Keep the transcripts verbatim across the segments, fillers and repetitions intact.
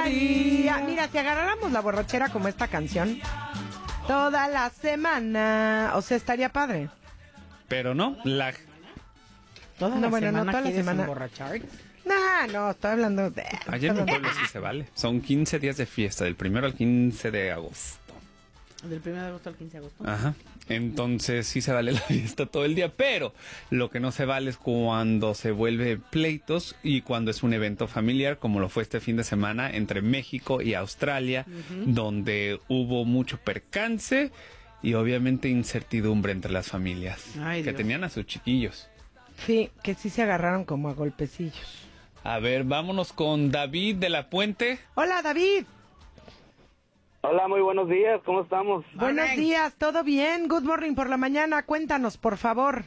María. Mira, si agarráramos la borrachera como esta canción, toda la semana, o sea, estaría padre. Pero no, la... Toda no, la bueno, semana no toda la quieres semana. emborrachar. No, no, estoy hablando de... Ayer en mi pueblo sí se vale. Son quince días de fiesta, del primero al quince de agosto. Del primero de agosto al quince de agosto. Ajá. Entonces sí se vale la fiesta todo el día, pero lo que no se vale es cuando se vuelve pleitos y cuando es un evento familiar, como lo fue este fin de semana entre México y Australia, uh-huh. donde hubo mucho percance y obviamente incertidumbre entre las familias. Ay, que Dios. Tenían a sus chiquillos. Sí, que sí se agarraron como a golpecillos. A ver, vámonos con David de la Puente. Hola, David. Hola, muy buenos días, ¿cómo estamos? Buenos morning. días, ¿todo bien? Good morning por la mañana, cuéntanos, por favor.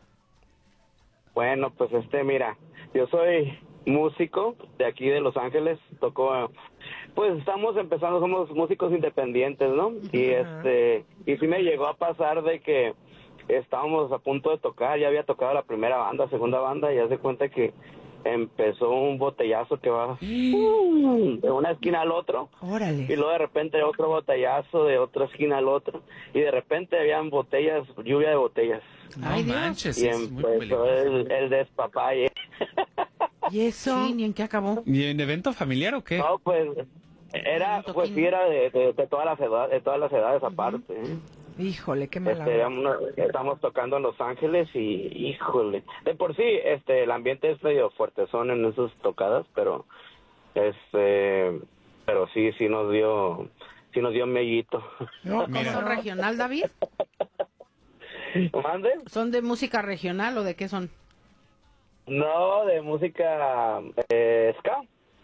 Bueno, pues este, mira, yo soy músico de aquí de Los Ángeles, toco, pues estamos empezando, somos músicos independientes, ¿no? Uh-huh. Y este, y sí me llegó a pasar de que estábamos a punto de tocar, ya había tocado la primera banda, segunda banda, y ya se cuenta que empezó un botellazo que va uh, de una esquina al otro. Órale. Y luego de repente otro botellazo de otra esquina al otro. Y de repente habían botellas, lluvia de botellas. Ay, no manches. Y empezó el, el despapalle. ¿Y eso? Sí, ¿y en qué acabó? ¿Y en evento familiar o qué? No, pues era, pues sí, era de, de, de todas las edades, de todas las edades uh-huh. aparte. ¿eh? Híjole, qué mala. Este, estamos tocando en Los Ángeles y, híjole, de por sí, este, el ambiente es medio fuertezón en esas tocadas, pero, este, pero sí, sí nos dio, sí nos dio mellito. No, ¿son regional, David? ¿Mande? ¿Son de música regional o de qué son? No, de música eh, ska.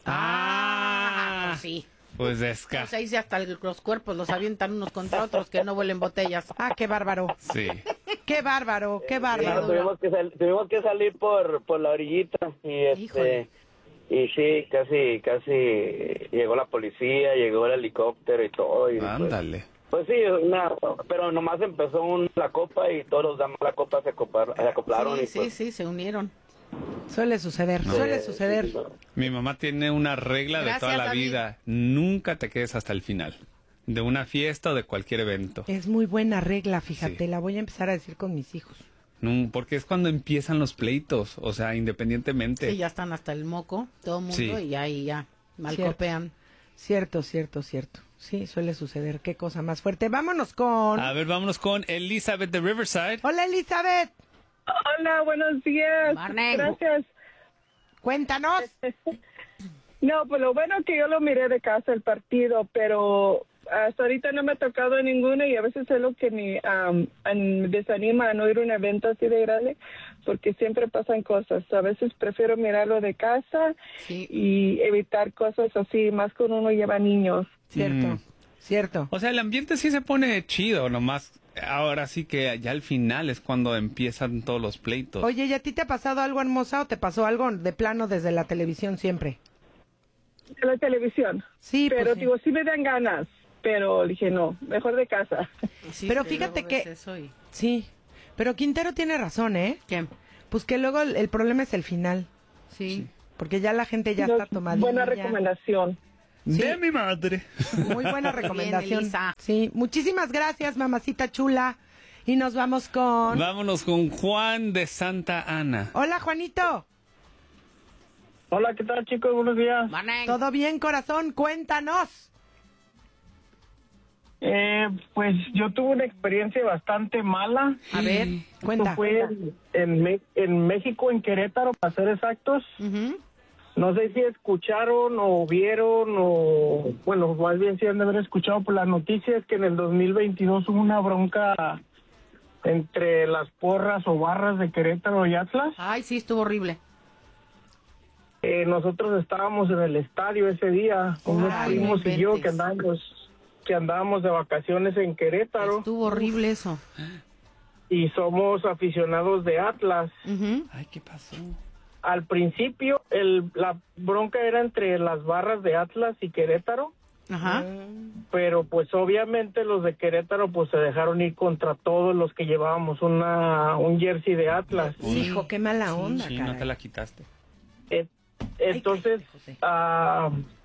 Ah, pues sí. Pues de ska. Pues ahí sí hasta el, los cuerpos los avientan unos contra otros que no vuelen botellas. Ah, qué bárbaro. Sí. Qué bárbaro, qué bárbaro. Sí, tuvimos, que sal, tuvimos que salir por, por la orillita y este Híjole. y sí, casi casi llegó la policía, llegó el helicóptero y todo. Y ándale. Pues, pues sí, una, pero nomás empezó un, la copa y todos los damas de la copa se, copar, se acoplaron. Sí, y sí, pues, sí, se unieron. Suele suceder, no. suele suceder. Mi mamá tiene una regla Gracias, de toda la David. vida. Nunca te quedes hasta el final. De una fiesta o de cualquier evento. Es muy buena regla, fíjate. Sí. La voy a empezar a decir con mis hijos. No, porque es cuando empiezan los pleitos. O sea, independientemente. Sí, ya están hasta el moco, todo el mundo, sí. y ahí ya malcopean. Cierto, cierto, cierto. Sí, suele suceder. Qué cosa más fuerte. Vámonos con... A ver, vámonos con Elizabeth de Riverside. Hola, Elizabeth. Hola, buenos días. Morning. Gracias. Cuéntanos. No, pues lo bueno que yo lo miré de casa el partido, pero hasta ahorita no me ha tocado ninguno y a veces es lo que me um, me desanima a no ir a un evento así de grande, porque siempre pasan cosas. A veces prefiero mirarlo de casa sí. y evitar cosas así, más cuando uno lleva niños. Cierto, mm. cierto. O sea, el ambiente sí se pone chido, nomás. Ahora sí que ya al final es cuando empiezan todos los pleitos. Oye, ¿y a ti te ha pasado algo, hermosa, o te pasó algo de plano desde la televisión siempre? De la televisión. Sí, pero pues sí. digo, sí me dan ganas, pero dije no, mejor de casa. Sí, pero fíjate que... Y... Sí, pero Quintero tiene razón, ¿eh? ¿Qué? Pues que luego el, el problema es el final. Sí. sí. Porque ya la gente ya no, está tomadilla. Buena recomendación. Sí. De mi madre. Muy buena recomendación. Bien, Elisa. Sí, muchísimas gracias, mamacita chula. Y nos vamos con... Vámonos con Juan de Santa Ana. Hola, Juanito. Hola, ¿qué tal, chicos? Buenos días. Morning. ¿Todo bien, corazón? Cuéntanos. Eh, pues yo tuve una experiencia bastante mala. A ver, cuenta. Esto fue en, en, Me- en México, en Querétaro, para ser exactos. Uh-huh. No sé si escucharon o vieron o, bueno, más bien si han de haber escuchado por las noticias que en el dos mil veintidós hubo una bronca entre las porras o barras de Querétaro y Atlas. Ay, sí, estuvo horrible. Eh, nosotros estábamos en el estadio ese día, con unos Ay, primos no y yo que inventes. andábamos, que andábamos de vacaciones en Querétaro. Estuvo horrible eso. Y somos aficionados de Atlas. Uh-huh. Ay, ¿qué pasó? Al principio el, la bronca era entre las barras de Atlas y Querétaro, Ajá. pero pues obviamente los de Querétaro pues se dejaron ir contra todos los que llevábamos una un jersey de Atlas. Sí, hijo, qué mala onda, Sí, caray. no te la quitaste. Eh, entonces, Ay, José. ah,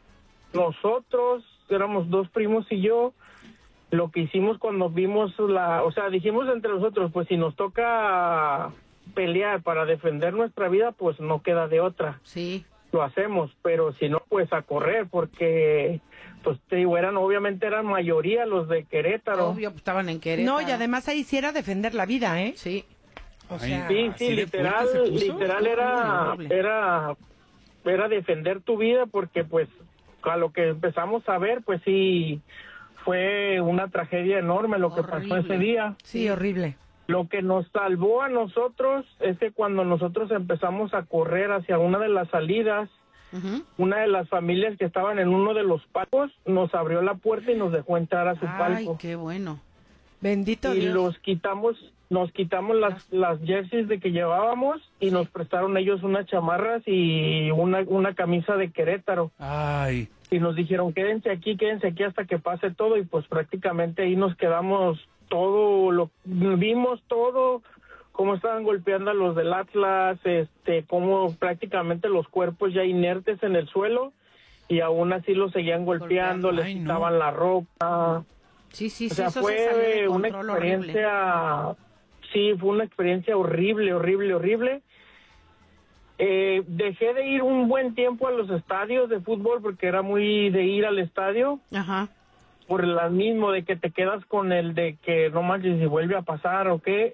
nosotros, éramos dos primos y yo, lo que hicimos cuando vimos la, o sea, dijimos entre nosotros, pues si nos toca pelear para defender nuestra vida, pues no queda de otra. Sí. Lo hacemos, pero si no, pues a correr, porque, pues te digo, eran, obviamente eran mayoría los de Querétaro. Obvio, pues, estaban en Querétaro. No, y además ahí sí era defender la vida, ¿eh? Sí. O Ay, sea, Sí, ¿así sí, de literal, fuerte se puso? literal era, Horrible. era, era defender tu vida, porque pues a lo que empezamos a ver, pues sí, fue una tragedia enorme lo que pasó Horrible. ese día. sí, horrible. Lo que nos salvó a nosotros es que cuando nosotros empezamos a correr hacia una de las salidas, Ujú. una de las familias que estaban en uno de los palcos nos abrió la puerta y nos dejó entrar a su Ay, palco. qué bueno. Bendito Y Dios. los quitamos, nos quitamos las, las jerseys de que llevábamos y nos prestaron ellos unas chamarras y una, una camisa de Querétaro. Ay, Y nos dijeron, quédense aquí, quédense aquí hasta que pase todo, y pues prácticamente ahí nos quedamos todo, lo vimos todo, cómo estaban golpeando a los del Atlas, este, cómo prácticamente los cuerpos ya inertes en el suelo, y aún así los seguían golpeando, les Ay, no. quitaban la ropa. Sí, sí, O sí, sea, eso se salió fue de una control horrible. experiencia, sí, fue una experiencia horrible, horrible, horrible. Eh, dejé de ir un buen tiempo a los estadios de fútbol porque era muy de ir al estadio, Ajá. por lo mismo de que te quedas con el de que no manches si vuelve a pasar o qué.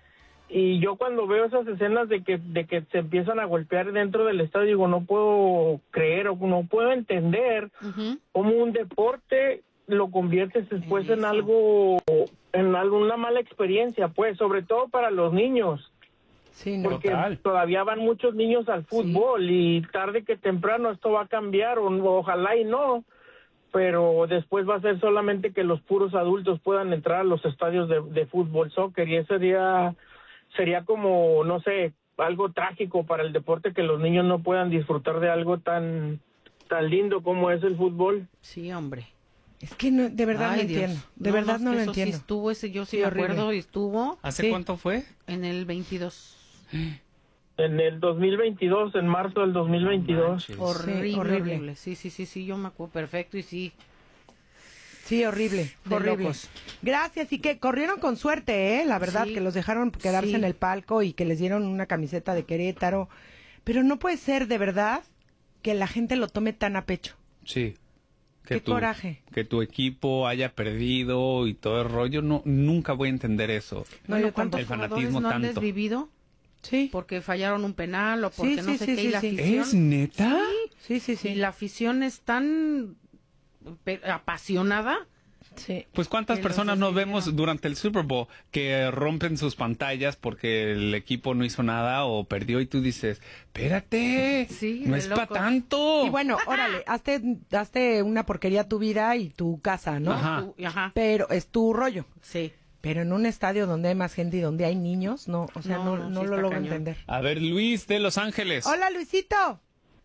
Y yo cuando veo esas escenas de que de que se empiezan a golpear dentro del estadio, digo, no puedo creer o no puedo entender Ujú. cómo un deporte lo conviertes después En en eso. algo, en alguna mala experiencia, pues, sobre todo para los niños, Sí, no. porque Total. todavía van muchos niños al fútbol y tarde que temprano esto va a cambiar, o ojalá y no, pero después va a ser solamente que los puros adultos puedan entrar a los estadios de, de fútbol, soccer, y ese sería, sería como, no sé, algo trágico para el deporte, que los niños no puedan disfrutar de algo tan, tan lindo como es el fútbol. Sí, hombre. Es que no, de verdad Ay, no Dios. entiendo. De verdad es no que lo eso entiendo. Sí estuvo ese, yo sí, Sí, me horrible. acuerdo, y estuvo ¿hace Sí. cuánto fue? en el veintidós. En el dos mil veintidós, en marzo del dos mil veintidós. Manches. Horrible, horrible. horrible. Sí, sí, sí, sí, yo me acuerdo perfecto y sí. Sí, horrible, De horrible. locos. Gracias, y que corrieron con suerte, ¿eh? La verdad, Sí. que los dejaron quedarse Sí. en el palco y que les dieron una camiseta de Querétaro. Pero no puede ser, de verdad, que la gente lo tome tan a pecho. Sí. Que Qué tu, coraje. Que tu equipo haya perdido y todo el rollo, no, nunca voy a entender eso. No, Bueno, yo ¿cuántos El jugadores fanatismo no han tanto. desvivido? Sí, Porque fallaron un penal o porque Sí, no sí, sé sí, qué, sí, y la sí. afición... ¿Es neta? sí, sí, Y sí. la afición es tan pe- apasionada. Sí. Pues cuántas Que los personas nos desvivieron. vemos durante el Super Bowl que rompen sus pantallas porque el equipo no hizo nada o perdió y tú dices, espérate, Sí, no de es para locos. tanto. Y bueno, órale, hazte, hazte una porquería tu vida y tu casa, ¿no? Ajá. Tú- Ajá. Pero es tu rollo. Sí. Pero en un estadio donde hay más gente y donde hay niños, no, o sea, no, No, no, sí lo está logro cañón. entender. A ver, Luis de Los Ángeles. Hola, Luisito.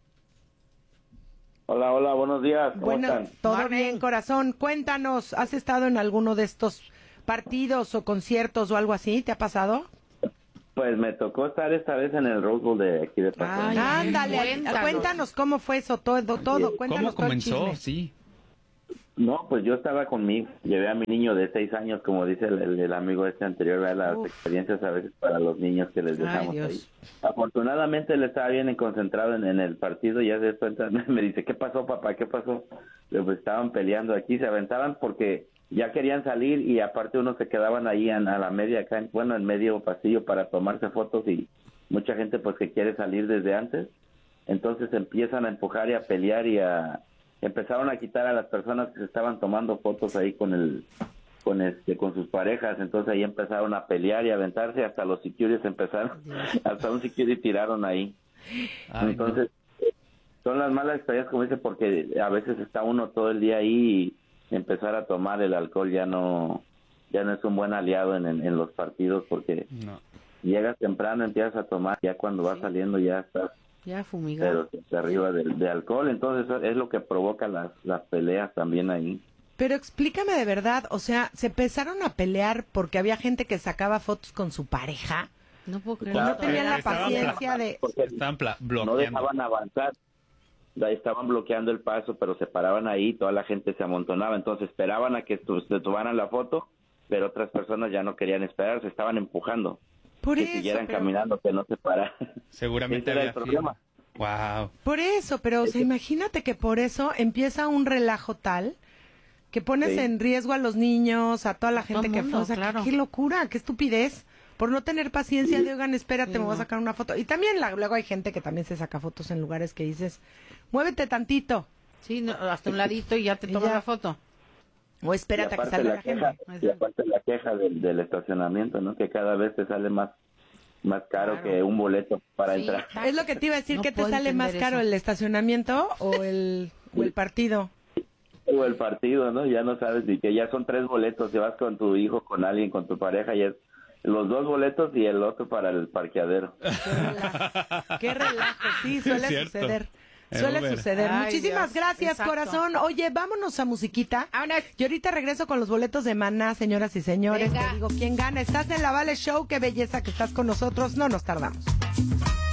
Hola, hola, buenos días. ¿Cómo Bueno, están? todo Morning. bien, corazón. Cuéntanos, ¿has estado en alguno de estos partidos o conciertos o algo así? ¿Te ha pasado? Pues me tocó estar esta vez en el Rose Bowl de aquí de Pasadena. Ay, Ándale, cuéntanos. cuéntanos. cómo fue eso, todo, todo. Cuéntanos ¿Cómo todo el comenzó? chisme. Sí. No, pues yo estaba conmigo, llevé a mi niño de seis años, como dice el, el- el amigo este anterior, ¿verdad? Las Uf. experiencias a veces para los niños que les Ay, dejamos Dios. ahí. Afortunadamente él estaba bien concentrado en, en el partido, ya se cuenta, me dice, ¿qué pasó, papá? ¿Qué pasó? Le, Pues estaban peleando aquí, se aventaban porque ya querían salir y aparte unos se quedaban ahí en- a la media cancha, bueno, en medio pasillo para tomarse fotos y mucha gente pues que quiere salir desde antes. Entonces empiezan a empujar y a pelear y a empezaron a quitar a las personas que se estaban tomando fotos ahí con el con este con sus parejas, entonces ahí empezaron a pelear y a aventarse, hasta los securities empezaron, hasta un security tiraron ahí. Ay, Entonces son las malas experiencias, como dice, porque a veces está uno todo el día ahí y empezar a tomar el alcohol ya no ya no es un buen aliado en, en, en los partidos, porque no. No. llegas temprano, empiezas a tomar, ya cuando vas Sí. saliendo ya estás Ya fumigado. pero de arriba de, de alcohol, entonces eso es lo que provoca las, las peleas también ahí. Pero explícame de verdad, o sea, ¿se empezaron a pelear porque había gente que sacaba fotos con su pareja? No puedo creer. Claro, No tenían la estaban paciencia de... Porque Están pla- no bloqueando. dejaban avanzar. estaban bloqueando el paso, pero se paraban ahí, toda la gente se amontonaba, entonces esperaban a que se tomaran la foto, pero otras personas ya no querían esperar, se estaban empujando. Por que eso, siguieran pero... caminando, que no se pararan. Seguramente Ese era había el problema. Wow. Por eso, pero o sea, imagínate que por eso empieza un relajo tal que pones Sí. en riesgo a los niños, a toda la gente todo que mundo, fue. O sea, claro. qué, qué locura, qué estupidez. Por no tener paciencia, de oigan, espérate, Sí, me voy a no. sacar una foto. Y también la- luego hay gente que también se saca fotos en lugares que dices, muévete tantito. Sí, no, hasta un ladito y ya te Y tomas ya. la foto. O espérate Y a que aparte salga la la queja, gente. y aparte la queja del, del estacionamiento, ¿no? Que cada vez te sale más más caro Claro. que un boleto para Sí, entrar. exacto. Es lo que te iba a decir, No ¿qué te puedo sale más entender caro, eso. el estacionamiento o el, o el partido? O el partido, ¿no? Ya no sabes ni que ya son tres boletos, si vas con tu hijo, con alguien, con tu pareja, y es los dos boletos y el otro para el parqueadero. Qué relajo, qué relajo, sí, suele Cierto. suceder. En Suele Uber. suceder. Ay, Muchísimas Dios. gracias, Exacto. corazón. Oye, vámonos a musiquita. Vámonos. Y ahorita regreso con los boletos de Maná, señoras y señores. Venga. Te digo quién gana. Estás en la Vale Show. Qué belleza que estás con nosotros. No nos tardamos.